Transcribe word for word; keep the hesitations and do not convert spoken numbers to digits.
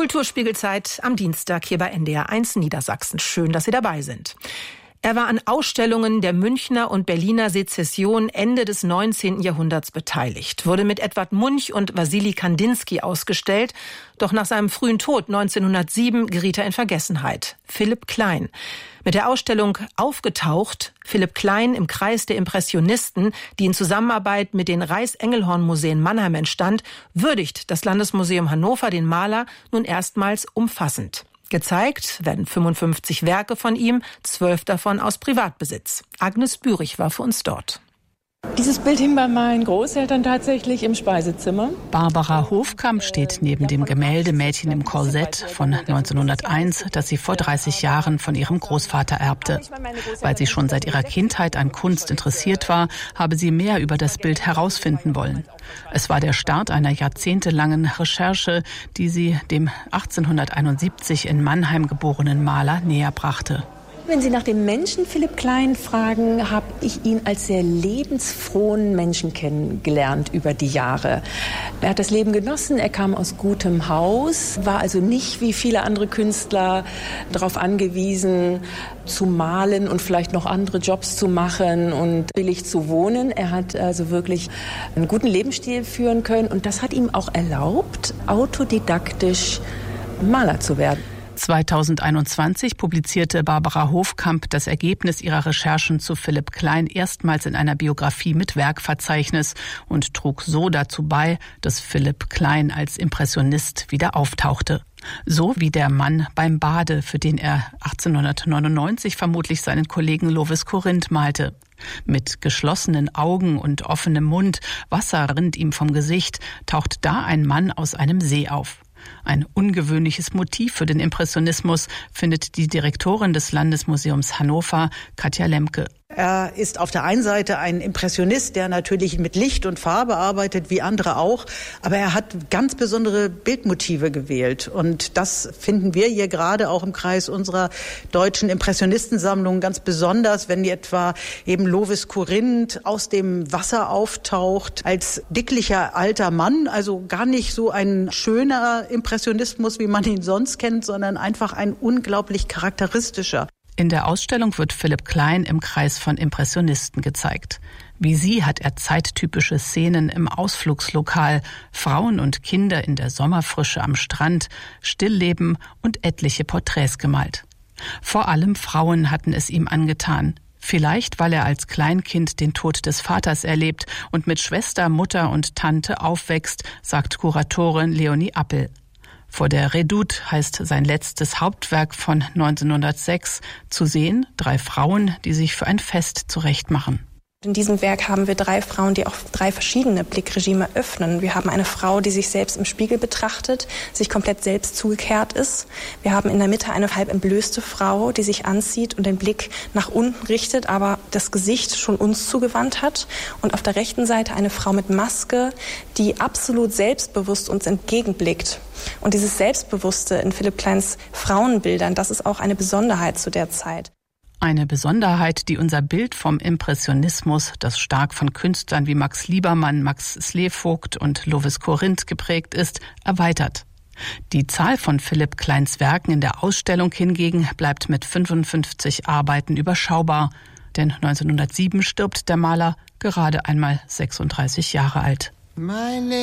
Kulturspiegelzeit am Dienstag hier bei N D R eins Niedersachsen. Schön, dass Sie dabei sind. Er war an Ausstellungen der Münchner und Berliner Sezession Ende des neunzehnten Jahrhunderts beteiligt, wurde mit Edvard Munch und Wassily Kandinsky ausgestellt, doch nach seinem frühen Tod neunzehnhundertsieben geriet er in Vergessenheit. Philipp Klein. Mit der Ausstellung Aufgetaucht, Philipp Klein im Kreis der Impressionisten, die in Zusammenarbeit mit den Reichs-Engelhorn-Museen Mannheim entstand, würdigt das Landesmuseum Hannover den Maler nun erstmals umfassend. Gezeigt werden fünfundfünfzig Werke von ihm, zwölf davon aus Privatbesitz. Agnes Bürich war für uns dort. Dieses Bild hing bei meinen Großeltern tatsächlich im Speisezimmer. Barbara Hofkamp steht neben dem Gemälde Mädchen im Korsett von neunzehnhunderteins, das sie vor dreißig Jahren von ihrem Großvater erbte. Weil sie schon seit ihrer Kindheit an Kunst interessiert war, habe sie mehr über das Bild herausfinden wollen. Es war der Start einer jahrzehntelangen Recherche, die sie dem achtzehnhunderteinundsiebzig in Mannheim geborenen Maler näher brachte. Wenn Sie nach dem Menschen Philipp Klein fragen, habe ich ihn als sehr lebensfrohen Menschen kennengelernt über die Jahre. Er hat das Leben genossen, er kam aus gutem Haus, war also nicht wie viele andere Künstler darauf angewiesen, zu malen und vielleicht noch andere Jobs zu machen und billig zu wohnen. Er hat also wirklich einen guten Lebensstil führen können und das hat ihm auch erlaubt, autodidaktisch Maler zu werden. zweitausendeinundzwanzig publizierte Barbara Hofkamp das Ergebnis ihrer Recherchen zu Philipp Klein erstmals in einer Biografie mit Werkverzeichnis und trug so dazu bei, dass Philipp Klein als Impressionist wieder auftauchte. So wie der Mann beim Bade, für den er achtzehnhundertneunundneunzig vermutlich seinen Kollegen Lovis Corinth malte. Mit geschlossenen Augen und offenem Mund, Wasser rinnt ihm vom Gesicht, taucht da ein Mann aus einem See auf. Ein ungewöhnliches Motiv für den Impressionismus findet die Direktorin des Landesmuseums Hannover, Katja Lemke. Er ist auf der einen Seite ein Impressionist, der natürlich mit Licht und Farbe arbeitet, wie andere auch. Aber er hat ganz besondere Bildmotive gewählt. Und das finden wir hier gerade auch im Kreis unserer deutschen Impressionistensammlung ganz besonders, wenn etwa eben Lovis Corinth aus dem Wasser auftaucht, als dicklicher alter Mann. Also gar nicht so ein schöner Impressionismus, wie man ihn sonst kennt, sondern einfach ein unglaublich charakteristischer. In der Ausstellung wird Philipp Klein im Kreis von Impressionisten gezeigt. Wie sie hat er zeittypische Szenen im Ausflugslokal, Frauen und Kinder in der Sommerfrische am Strand, Stillleben und etliche Porträts gemalt. Vor allem Frauen hatten es ihm angetan. Vielleicht, weil er als Kleinkind den Tod des Vaters erlebt und mit Schwester, Mutter und Tante aufwächst, sagt Kuratorin Leonie Appel. Vor der Redoute heißt sein letztes Hauptwerk von neunzehnhundertsechs zu sehen, drei Frauen, die sich für ein Fest zurechtmachen. In diesem Werk haben wir drei Frauen, die auch drei verschiedene Blickregime öffnen. Wir haben eine Frau, die sich selbst im Spiegel betrachtet, sich komplett selbst zugekehrt ist. Wir haben in der Mitte eine halb entblößte Frau, die sich anzieht und den Blick nach unten richtet, aber das Gesicht schon uns zugewandt hat. Und auf der rechten Seite eine Frau mit Maske, die absolut selbstbewusst uns entgegenblickt. Und dieses Selbstbewusste in Philipp Kleins Frauenbildern, das ist auch eine Besonderheit zu der Zeit. Eine Besonderheit, die unser Bild vom Impressionismus, das stark von Künstlern wie Max Liebermann, Max Slevogt und Lovis Corinth geprägt ist, erweitert. Die Zahl von Philipp Kleins Werken in der Ausstellung hingegen bleibt mit fünfundfünfzig Arbeiten überschaubar. Denn neunzehnhundertsieben stirbt der Maler gerade einmal sechsunddreißig Jahre alt. Meine